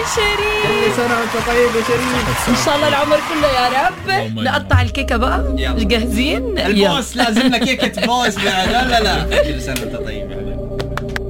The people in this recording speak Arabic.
شريف. كل سنة وانت طيب يا شريف. ان شاء الله العمر كله يا رب. نقطع الكيكة بقى. جاهزين؟ البوس لازم لك كيكة بوس. لا كل سنة وانت طيب.